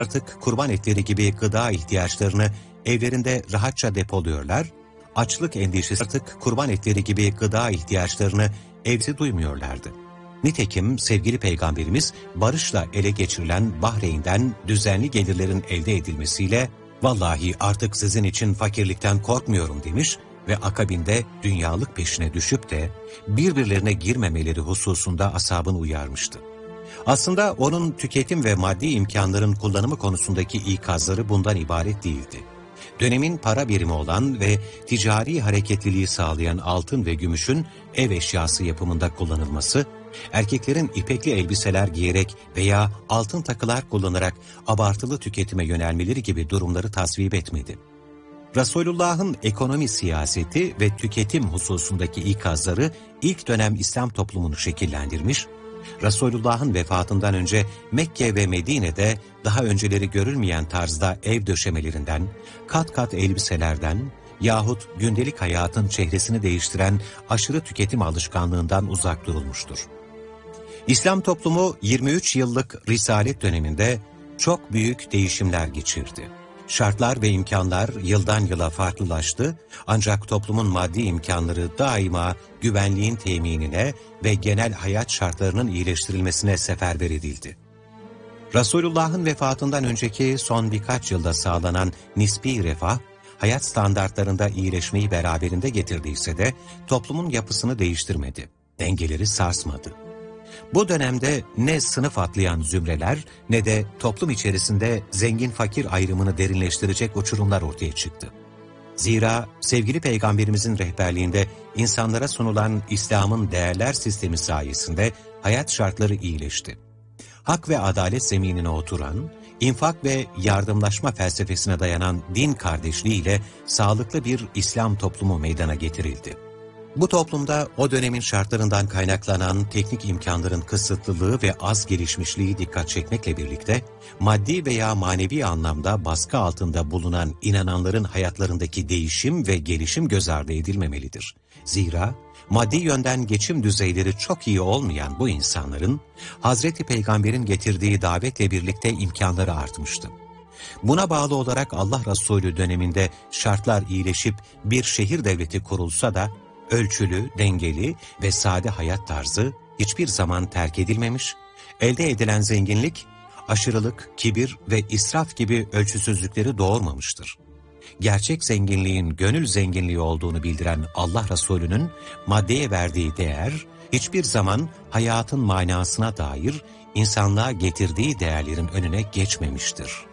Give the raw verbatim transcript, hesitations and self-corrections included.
artık kurban etleri gibi gıda ihtiyaçlarını evlerinde rahatça depoluyorlar, açlık endişesi artık kurban etleri gibi gıda ihtiyaçlarını evde duymuyorlardı. Nitekim sevgili Peygamberimiz barışla ele geçirilen Bahreyn'den düzenli gelirlerin elde edilmesiyle "Vallahi artık sizin için fakirlikten korkmuyorum" demiş ve akabinde dünyalık peşine düşüp de birbirlerine girmemeleri hususunda ashabını uyarmıştı. Aslında onun tüketim ve maddi imkanların kullanımı konusundaki ikazları bundan ibaret değildi. Dönemin para birimi olan ve ticari hareketliliği sağlayan altın ve gümüşün ev eşyası yapımında kullanılması, erkeklerin ipekli elbiseler giyerek veya altın takılar kullanarak abartılı tüketime yönelmeleri gibi durumları tasvip etmedi. Resulullah'ın ekonomi siyaseti ve tüketim hususundaki ikazları ilk dönem İslam toplumunu şekillendirmiş, Resulullah'ın vefatından önce Mekke ve Medine'de daha önceleri görülmeyen tarzda ev döşemelerinden, kat kat elbiselerden yahut gündelik hayatın çehresini değiştiren aşırı tüketim alışkanlığından uzak durulmuştur. İslam toplumu yirmi üç yıllık Risalet döneminde çok büyük değişimler geçirdi. Şartlar ve imkanlar yıldan yıla farklılaştı, ancak toplumun maddi imkanları daima güvenliğin teminine ve genel hayat şartlarının iyileştirilmesine seferber edildi. Resulullah'ın vefatından önceki son birkaç yılda sağlanan nispi refah, hayat standartlarında iyileşmeyi beraberinde getirdiyse de toplumun yapısını değiştirmedi, dengeleri sarsmadı. Bu dönemde ne sınıf atlayan zümreler ne de toplum içerisinde zengin fakir ayrımını derinleştirecek uçurumlar ortaya çıktı. Zira sevgili Peygamberimizin rehberliğinde insanlara sunulan İslam'ın değerler sistemi sayesinde hayat şartları iyileşti. Hak ve adalet zeminine oturan, infak ve yardımlaşma felsefesine dayanan din kardeşliğiyle sağlıklı bir İslam toplumu meydana getirildi. Bu toplumda o dönemin şartlarından kaynaklanan teknik imkanların kısıtlılığı ve az gelişmişliği dikkat çekmekle birlikte, maddi veya manevi anlamda baskı altında bulunan inananların hayatlarındaki değişim ve gelişim göz ardı edilmemelidir. Zira maddi yönden geçim düzeyleri çok iyi olmayan bu insanların, Hazreti Peygamber'in getirdiği davetle birlikte imkanları artmıştı. Buna bağlı olarak Allah Resulü döneminde şartlar iyileşip bir şehir devleti kurulsa da, ölçülü, dengeli ve sade hayat tarzı hiçbir zaman terk edilmemiş, elde edilen zenginlik, aşırılık, kibir ve israf gibi ölçüsüzlükleri doğurmamıştır. Gerçek zenginliğin gönül zenginliği olduğunu bildiren Allah Resulü'nün maddeye verdiği değer, hiçbir zaman hayatın manasına dair insanlığa getirdiği değerlerin önüne geçmemiştir.